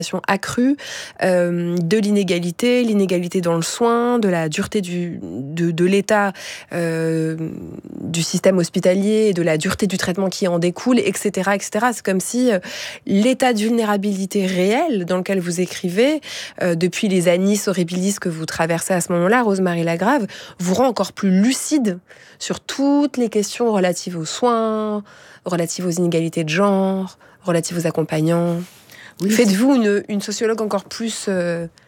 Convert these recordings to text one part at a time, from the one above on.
accrue de l'inégalité dans le soin, de la dureté de l'état du système hospitalier, et de la dureté du traitement qui en découle, etc., etc. C'est comme si l'état de vulnérabilité réel dans lequel vous écrivez, depuis les annus horribilis que vous traversez à ce moment-là, Rosemarie Lagrave, vous rend encore plus lucide sur toutes les questions relatives aux soins, relatives aux inégalités de genre, relatives aux accompagnants. Oui. Faites-vous une sociologue encore plus aiguisée ?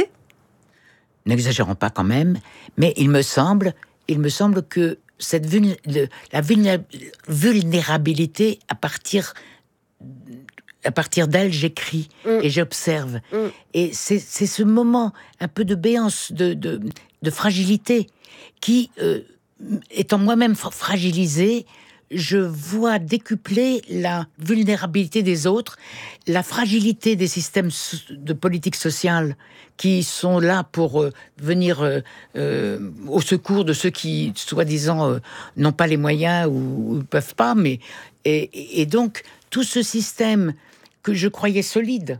N'exagérons pas quand même, mais il me semble que la vulnérabilité, à partir d'elle, j'écris et j'observe. Et c'est ce moment un peu de béance, de fragilité, qui, étant moi-même fragilisée, je vois décupler la vulnérabilité des autres, la fragilité des systèmes de politique sociale qui sont là pour venir au secours de ceux qui, soi-disant, n'ont pas les moyens ou ne peuvent pas. Et donc, tout ce système que je croyais solide,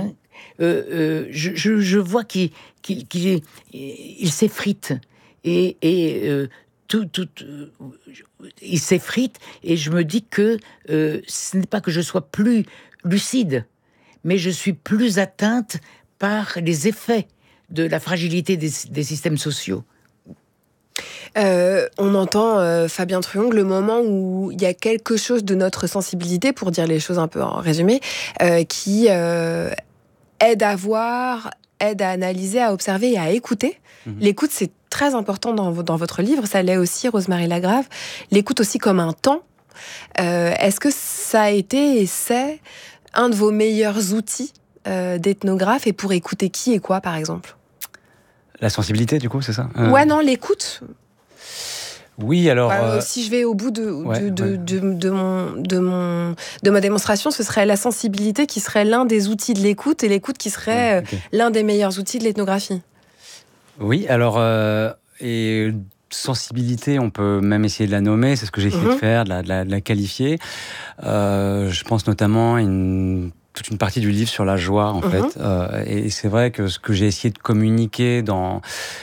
je vois qu'il s'effrite. Il s'effrite et je me dis que ce n'est pas que je sois plus lucide, mais je suis plus atteinte par les effets de la fragilité des systèmes sociaux. On entend Fabien Truong, le moment où il y a quelque chose de notre sensibilité, pour dire les choses un peu en résumé, qui aide à voir, aide à analyser, à observer et à écouter. L'écoute, c'est très important dans votre livre, ça l'est aussi, Rosemarie Lagrave. L'écoute aussi comme un temps. Est-ce que ça a été et c'est un de vos meilleurs outils d'ethnographe, et pour écouter qui et quoi, par exemple ? La sensibilité, du coup, c'est ça ? Ouais, non, l'écoute. Oui, alors... si je vais au bout de ma démonstration, ce serait la sensibilité qui serait l'un des outils de l'écoute, et l'écoute qui serait l'un des meilleurs outils de l'ethnographie. Oui, alors... et sensibilité, on peut même essayer de la nommer, c'est ce que j'ai essayé de faire, de la qualifier. Je pense notamment à toute une partie du livre sur la joie, en fait. Et c'est vrai que ce que j'ai essayé de communiquer dans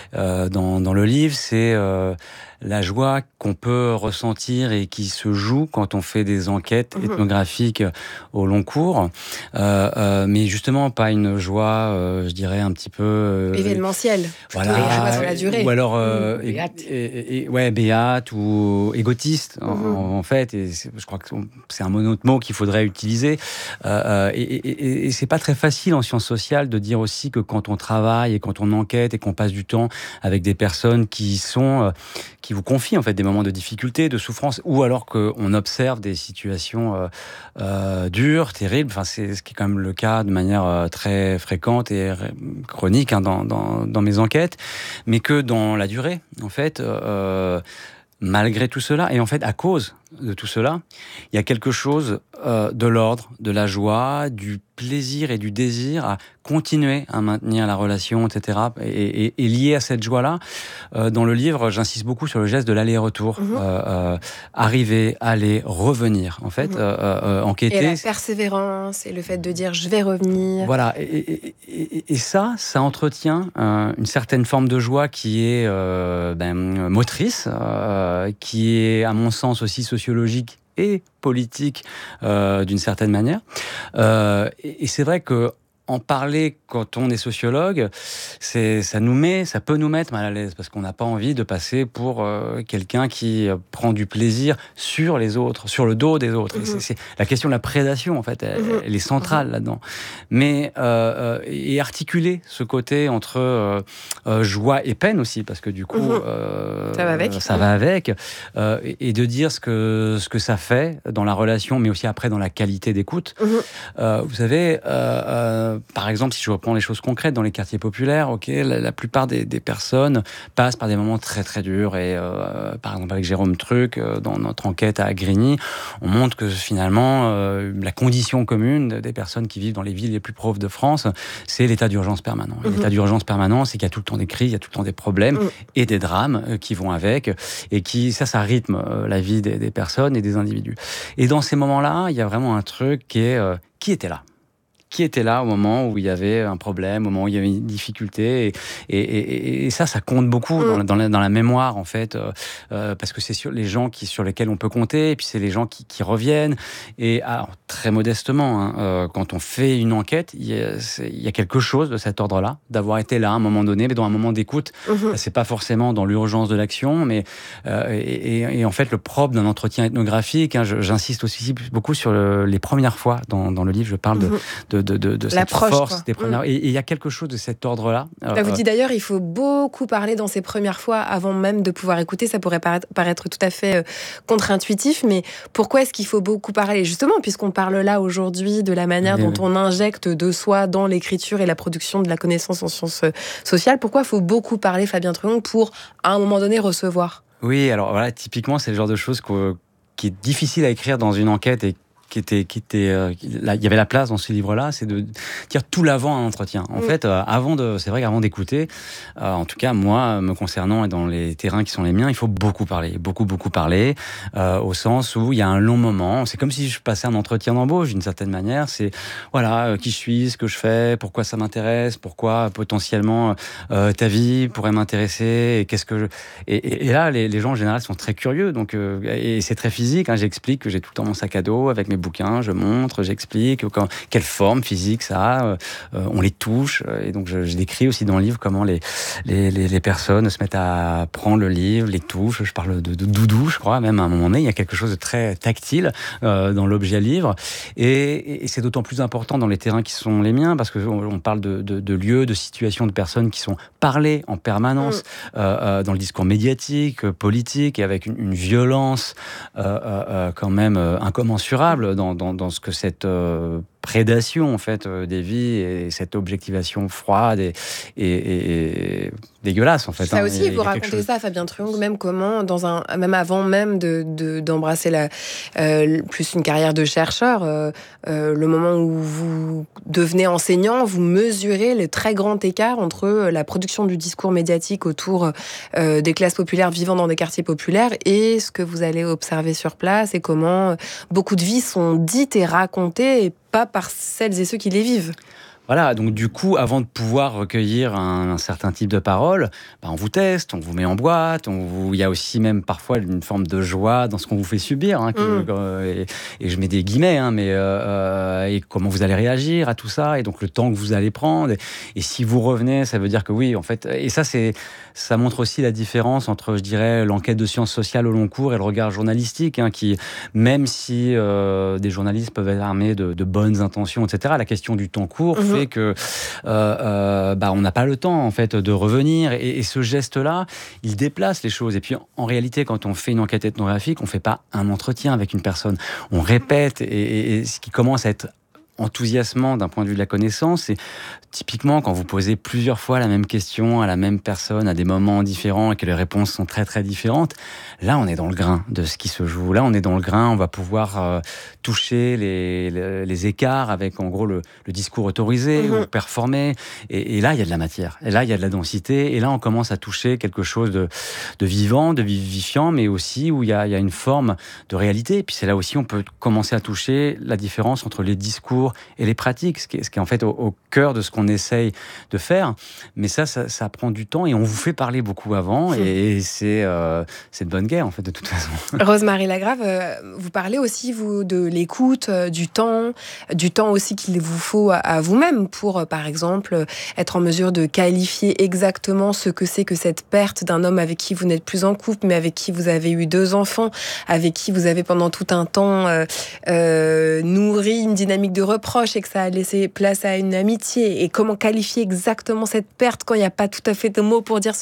le livre, c'est la joie qu'on peut ressentir et qui se joue quand on fait des enquêtes ethnographiques au long cours. Mais justement, pas une joie, je dirais, un petit peu... événementielle. Voilà. Joie sur la durée. Ou alors... béate. Béate ou égotiste, en fait. Et je crois que c'est un autre mot qu'il faudrait utiliser. Et c'est pas très facile en sciences sociales de dire aussi que quand on travaille et quand on enquête et qu'on passe du temps avec des personnes qui vous confient en fait des moments de difficulté, de souffrance, ou alors qu'on observe des situations dures, terribles. Enfin, c'est ce qui est quand même le cas de manière très fréquente et chronique dans mes enquêtes, mais que dans la durée, en fait, malgré tout cela, et en fait à cause de tout cela, il y a quelque chose de l'ordre, de la joie, du plaisir et du désir à continuer à maintenir la relation, etc. Et lié à cette joie-là, dans le livre, j'insiste beaucoup sur le geste de l'aller-retour. Arriver, aller, revenir, en fait, enquêter. Et la persévérance, et le fait de dire « je vais revenir ». Voilà, et ça entretient une certaine forme de joie qui est motrice, qui est, à mon sens, aussi sociologique et politique d'une certaine manière. Et c'est vrai que en parler quand on est sociologue, ça peut nous mettre mal à l'aise, parce qu'on n'a pas envie de passer pour quelqu'un qui prend du plaisir sur les autres, sur le dos des autres. Et c'est la question de la prédation, en fait, elle est centrale là-dedans. Mais et articuler ce côté entre joie et peine aussi, parce que du coup, ça va avec, et de dire ce que ça fait dans la relation, mais aussi après dans la qualité d'écoute. Vous savez, par exemple, si je reprends les choses concrètes dans les quartiers populaires, la plupart des personnes passent par des moments très très durs, et par exemple avec Jérôme Truc, dans notre enquête à Grigny, on montre que finalement la condition commune des personnes qui vivent dans les villes les plus pauvres de France, c'est l'état d'urgence permanent. Et l'état d'urgence permanent, c'est qu'il y a tout le temps des crises, il y a tout le temps des problèmes et des drames qui vont avec, et ça rythme la vie des personnes et des individus. Et dans ces moments-là, il y a vraiment un truc qui est qui était là. qui était là au moment où il y avait un problème, au moment où il y avait une difficulté. Et ça compte beaucoup dans la mémoire, en fait, parce que c'est sur les gens sur lesquels on peut compter, et puis c'est les gens qui reviennent. Et alors, très modestement, quand on fait une enquête, il y a quelque chose de cet ordre-là, d'avoir été là à un moment donné, mais dans un moment d'écoute. C'est pas forcément dans l'urgence de l'action, mais et en fait, le propre d'un entretien ethnographique, j'insiste aussi beaucoup sur les premières fois dans le livre. Je parle de cette force des premières. Et il y a quelque chose de cet ordre-là. Vous dites d'ailleurs, il faut beaucoup parler dans ces premières fois avant même de pouvoir écouter. Ça pourrait paraître tout à fait contre-intuitif, mais pourquoi est-ce qu'il faut beaucoup parler? Justement, puisqu'on parle là aujourd'hui de la manière dont on injecte de soi dans l'écriture et la production de la connaissance en sciences sociales, pourquoi il faut beaucoup parler, Fabien Truong, pour à un moment donné recevoir? Oui, alors voilà, typiquement, c'est le genre de choses qui est difficile à écrire dans une enquête et là, il y avait la place dans ce livre-là, c'est de dire tout l'avant à un entretien. En fait, c'est vrai qu'avant d'écouter, en tout cas, moi, me concernant et dans les terrains qui sont les miens, il faut beaucoup parler, beaucoup parler, au sens où il y a un long moment. C'est comme si je passais un entretien d'embauche, d'une certaine manière. C'est, voilà, qui je suis, ce que je fais, pourquoi ça m'intéresse, pourquoi potentiellement ta vie pourrait m'intéresser, et là, les gens en général sont très curieux, donc, et c'est très physique, j'explique que j'ai tout le temps mon sac à dos avec mes bouquins, je montre, j'explique quelle forme physique ça a, on les touche, et donc je décris aussi dans le livre comment les personnes se mettent à prendre le livre, les touchent. Je parle de doudou, je crois, même à un moment donné, il y a quelque chose de très tactile dans l'objet livre, et c'est d'autant plus important dans les terrains qui sont les miens, parce qu'on parle de lieux, de situations, de personnes qui sont parlées en permanence dans le discours médiatique, politique, et avec une violence quand même incommensurable dans ce que cette prédation en fait des vies et cette objectivation froide et dégueulasse en fait. Ça aussi, vous racontez ça, Fabien Truong, même comment, même avant même d'embrasser plus une carrière de chercheur, le moment où vous devenez enseignant, vous mesurez le très grand écart entre la production du discours médiatique autour des classes populaires vivant dans des quartiers populaires et ce que vous allez observer sur place, et comment beaucoup de vies sont dites et racontées, et pas par celles et ceux qui les vivent. Voilà, donc du coup, avant de pouvoir recueillir un certain type de paroles, on vous teste, on vous met en boîte, il y a aussi même parfois une forme de joie dans ce qu'on vous fait subir, et je mets des guillemets, et comment vous allez réagir à tout ça, et donc le temps que vous allez prendre, et si vous revenez, ça veut dire que oui, en fait, et ça montre aussi la différence entre, je dirais, l'enquête de sciences sociales au long cours et le regard journalistique, qui, même si des journalistes peuvent être armés de bonnes intentions, etc., la question du temps court fait que on n'a pas le temps en fait de revenir, et ce geste-là, il déplace les choses. Et puis en réalité, quand on fait une enquête ethnographique, on fait pas un entretien avec une personne, on répète, et ce qui commence à être enthousiasmant d'un point de vue de la connaissance, c'est typiquement quand vous posez plusieurs fois la même question à la même personne à des moments différents et que les réponses sont très très différentes. Là, on est dans le grain de ce qui se joue. Là, on est dans le grain. On va pouvoir toucher les écarts avec, en gros, le discours autorisé ou performé. Et là, il y a de la matière. Et là, il y a de la densité. Et là, on commence à toucher quelque chose de vivant, de vivifiant, mais aussi où il y a une forme de réalité. Et puis c'est là aussi on peut commencer à toucher la différence entre les discours et les pratiques, ce qui est en fait au cœur de ce qu'on essaye de faire. Mais ça prend du temps, et on vous fait parler beaucoup avant, et c'est de bonne guerre en fait, de toute façon. Rose-Marie Lagrave, vous parlez aussi vous de l'écoute, du temps aussi qu'il vous faut à vous-même pour, par exemple, être en mesure de qualifier exactement ce que c'est que cette perte d'un homme avec qui vous n'êtes plus en couple, mais avec qui vous avez eu 2 enfants, avec qui vous avez pendant tout un temps nourri une dynamique de reproche, et que ça a laissé place à une amitié, et comment qualifier exactement cette perte quand il n'y a pas tout à fait de mots pour dire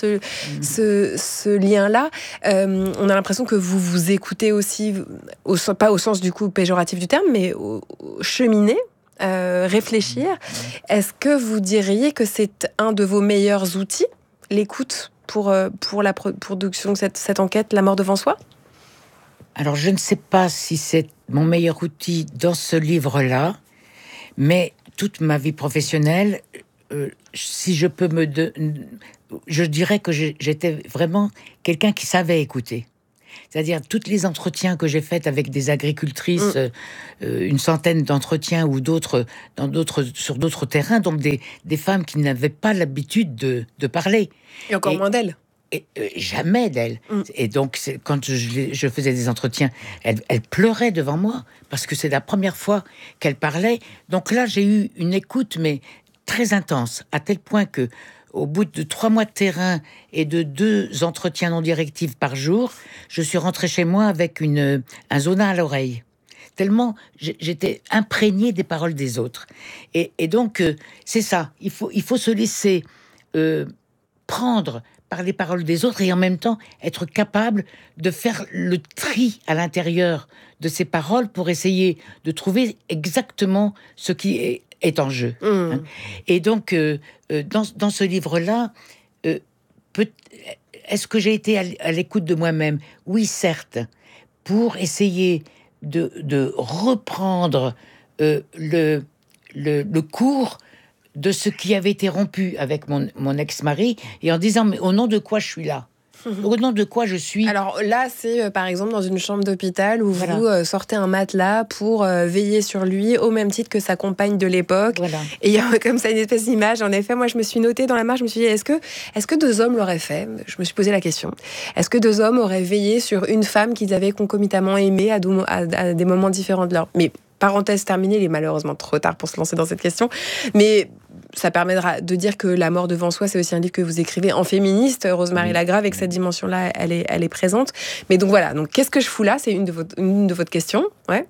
ce lien-là. On a l'impression que vous écoutez aussi, pas au sens du coup péjoratif du terme, mais cheminer, réfléchir. Est-ce que vous diriez que c'est un de vos meilleurs outils, l'écoute, pour la production de cette enquête, La mort devant soi ? Alors, je ne sais pas si c'est mon meilleur outil dans ce livre-là, mais toute ma vie professionnelle, si je peux je dirais que j'étais vraiment quelqu'un qui savait écouter. C'est-à-dire, tous les entretiens que j'ai faits avec des agricultrices, une centaine d'entretiens ou sur d'autres terrains, donc des femmes qui n'avaient pas l'habitude de parler. Et encore moins d'elles. Jamais d'elle. Et donc, quand je faisais des entretiens, elle pleurait devant moi, parce que c'est la première fois qu'elle parlait. Donc là, j'ai eu une écoute, mais très intense, à tel point que, au bout de 3 mois de terrain et de 2 entretiens non directifs par jour, je suis rentrée chez moi avec un zona à l'oreille. Tellement j'étais imprégnée des paroles des autres. Et donc, c'est ça. Il faut se laisser prendre par les paroles des autres et en même temps être capable de faire le tri à l'intérieur de ces paroles pour essayer de trouver exactement ce qui est en jeu. Hein. Et donc, dans ce livre-là, est-ce que j'ai été à l'écoute de moi-même ? Oui, certes, pour essayer de reprendre le cours de ce qui avait été rompu avec mon ex-mari, et en disant, mais au nom de quoi je suis là ? Au nom de quoi je suis... Alors là, c'est par exemple dans une chambre d'hôpital où vous sortez un matelas pour veiller sur lui, au même titre que sa compagne de l'époque. Voilà. Et il y a comme ça une espèce d'image. En effet, moi, je me suis notée dans la marge, je me suis dit, est-ce que 2 hommes l'auraient fait ? Je me suis posé la question. Est-ce que 2 hommes auraient veillé sur une femme qu'ils avaient concomitamment aimée à des moments différents de leur... Mais parenthèse terminée, il est malheureusement trop tard pour se lancer dans cette question. Mais ça permettra de dire que La mort devant soi, c'est aussi un livre que vous écrivez en féministe, Rosemarie Lagrave, avec cette dimension-là, elle est présente. Mais donc voilà, donc qu'est-ce que je fous là ? C'est une de votre questions. Ouais.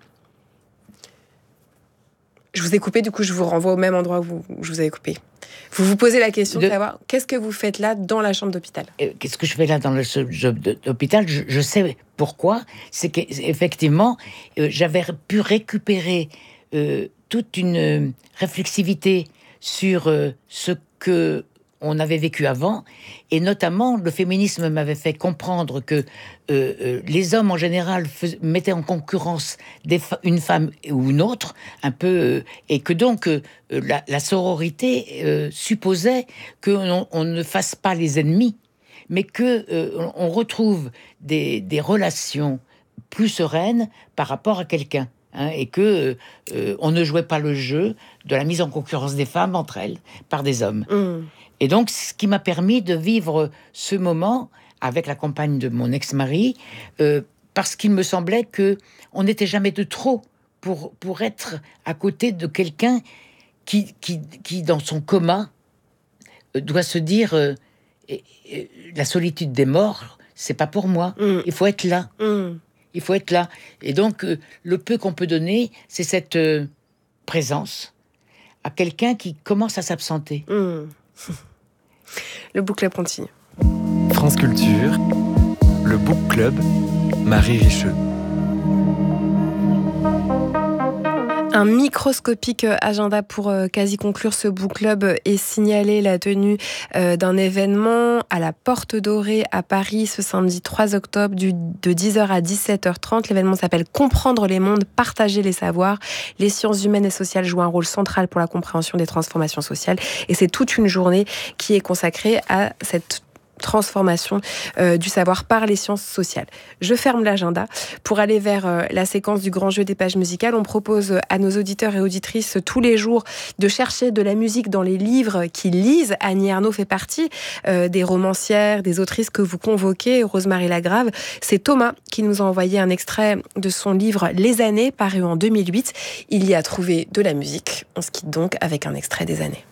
Je vous ai coupé, du coup, je vous renvoie au même endroit où je vous avais coupé. Vous vous posez la question de savoir qu'est-ce que vous faites là dans la chambre d'hôpital ? Qu'est-ce que je fais là dans le job d'hôpital ? Je sais pourquoi. C'est qu'effectivement, j'avais pu récupérer toute une réflexivité sur ce que on avait vécu avant, et notamment le féminisme m'avait fait comprendre que les hommes en général mettaient en concurrence une femme ou une autre, un peu, et que donc la sororité supposait qu'on ne fasse pas les ennemis, mais que on retrouve des relations plus sereines par rapport à quelqu'un. Hein, et que on ne jouait pas le jeu de la mise en concurrence des femmes entre elles par des hommes. Et donc, ce qui m'a permis de vivre ce moment avec la compagne de mon ex-mari, parce qu'il me semblait que on n'était jamais de trop pour être à côté de quelqu'un qui dans son coma doit se dire la solitude des morts, c'est pas pour moi. Il faut être là. Il faut être là. Et donc, le peu qu'on peut donner, c'est cette présence à quelqu'un qui commence à s'absenter. Le Book Club continue. France Culture, le Book Club, Marie Richeux. Un microscopique agenda pour quasi conclure ce book club et signaler la tenue d'un événement à la Porte Dorée à Paris ce samedi 3 octobre de 10h à 17h30. L'événement s'appelle « Comprendre les mondes, partager les savoirs ». Les sciences humaines et sociales jouent un rôle central pour la compréhension des transformations sociales. Et c'est toute une journée qui est consacrée à cette transformation du savoir par les sciences sociales. Je ferme l'agenda pour aller vers la séquence du grand jeu des pages musicales. On propose à nos auditeurs et auditrices tous les jours de chercher de la musique dans les livres qu'ils lisent. Annie Ernaux fait partie des romancières, des autrices que vous convoquez. Rosemarie Lagrave, c'est Thomas qui nous a envoyé un extrait de son livre Les années, paru en 2008. Il y a trouvé de la musique. On se quitte donc avec un extrait des années.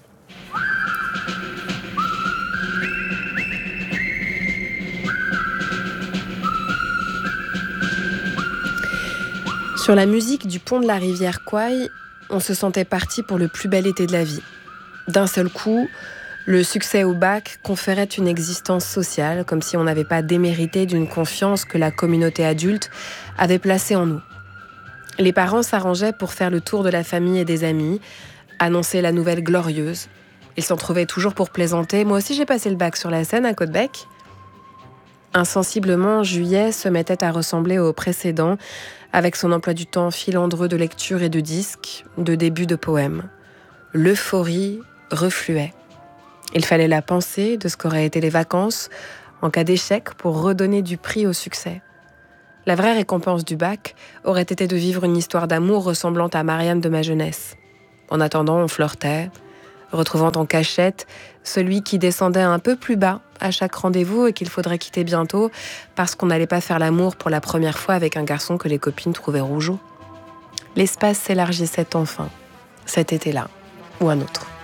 Sur la musique du pont de la rivière Kwai, on se sentait parti pour le plus bel été de la vie. D'un seul coup, le succès au bac conférait une existence sociale, comme si on n'avait pas démérité d'une confiance que la communauté adulte avait placée en nous. Les parents s'arrangeaient pour faire le tour de la famille et des amis, annoncer la nouvelle glorieuse. Ils s'en trouvaient toujours pour plaisanter. Moi aussi, j'ai passé le bac sur la Seine, à Côte-Bec. Insensiblement, juillet se mettait à ressembler au précédent, avec son emploi du temps filandreux de lecture et de disques, de débuts de poèmes. L'euphorie refluait. Il fallait la pensée de ce qu'auraient été les vacances en cas d'échec pour redonner du prix au succès. La vraie récompense du bac aurait été de vivre une histoire d'amour ressemblant à Marianne de ma jeunesse. En attendant, on flirtait, retrouvant en cachette celui qui descendait un peu plus bas à chaque rendez-vous et qu'il faudrait quitter bientôt parce qu'on n'allait pas faire l'amour pour la première fois avec un garçon que les copines trouvaient rougeau. L'espace s'élargissait enfin, cet été-là, ou un autre.